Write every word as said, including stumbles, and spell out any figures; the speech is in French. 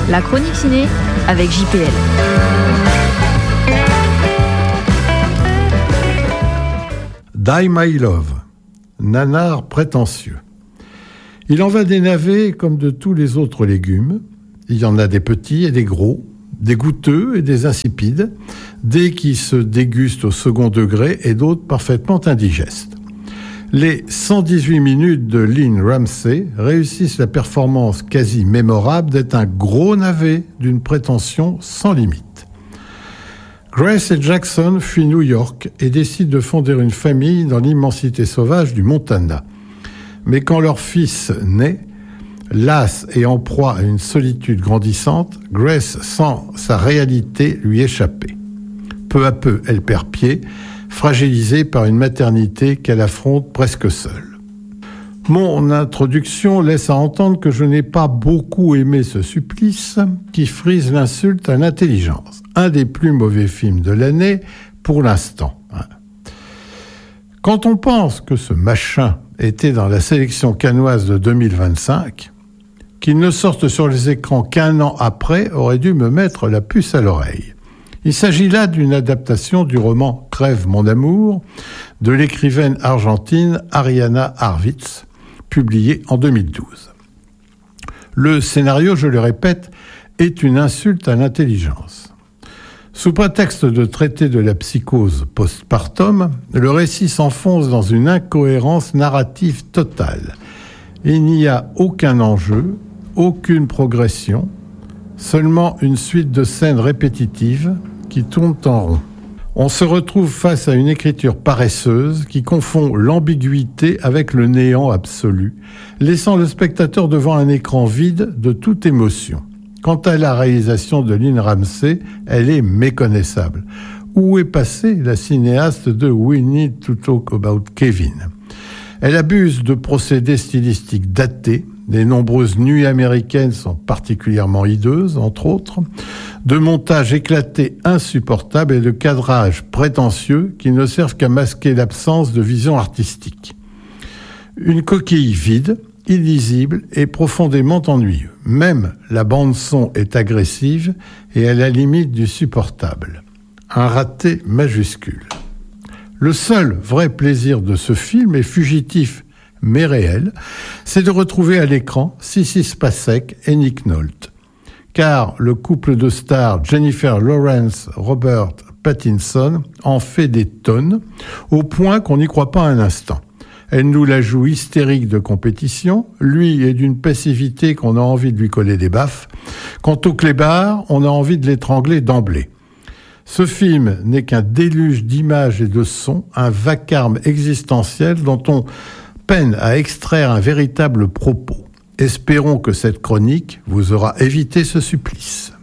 La chronique ciné avec J P L. Die My Love, nanar prétentieux. Il en va des navets comme de tous les autres légumes. Il y en a des petits et des gros, des goûteux et des insipides, des qui se dégustent au second degré et d'autres parfaitement indigestes. Les cent dix-huit minutes de Lynne Ramsay réussissent la performance quasi mémorable d'être un gros navet d'une prétention sans limite. Grace et Jackson fuient New York et décident de fonder une famille dans l'immensité sauvage du Montana. Mais quand leur fils naît, lasse et en proie à une solitude grandissante, Grace sent sa réalité lui échapper. Peu à peu, elle perd pied, fragilisée par une maternité qu'elle affronte presque seule. Mon introduction laisse à entendre que je n'ai pas beaucoup aimé ce supplice qui frise l'insulte à l'intelligence. Un des plus mauvais films de l'année pour l'instant. Quand on pense que ce machin était dans la sélection cannoise de deux mille vingt-cinq, qu'il ne sorte sur les écrans qu'un an après aurait dû me mettre la puce à l'oreille. Il s'agit là d'une adaptation du roman « Crève mon amour » de l'écrivaine argentine Ariana Harvitz, publié en deux mille douze. Le scénario, je le répète, est une insulte à l'intelligence. Sous prétexte de traiter de la psychose postpartum, le récit s'enfonce dans une incohérence narrative totale. Il n'y a aucun enjeu, aucune progression, seulement une suite de scènes répétitives qui tournent en rond. On se retrouve face à une écriture paresseuse qui confond l'ambiguïté avec le néant absolu, laissant le spectateur devant un écran vide de toute émotion. Quant à la réalisation de Lynne Ramsay, elle est méconnaissable. Où est passée la cinéaste de We Need to Talk About Kevin ? Elle abuse de procédés stylistiques datés. Les nombreuses nuits américaines sont particulièrement hideuses, entre autres, de montages éclatés insupportables et de cadrages prétentieux qui ne servent qu'à masquer l'absence de vision artistique. Une coquille vide, illisible et profondément ennuyeux. Même la bande-son est agressive et à la limite du supportable. Un raté majuscule. Le seul vrai plaisir de ce film est fugitif mais réel, c'est de retrouver à l'écran Sissy Spacek et Nick Nolte. Car le couple de stars Jennifer Lawrence, Robert Pattinson en fait des tonnes, au point qu'on n'y croit pas un instant. Elle nous la joue hystérique de compétition, lui est d'une passivité qu'on a envie de lui coller des baffes. Quant au clébard, on a envie de l'étrangler d'emblée. Ce film n'est qu'un déluge d'images et de sons, un vacarme existentiel dont on peine à extraire un véritable propos. Espérons que cette chronique vous aura évité ce supplice.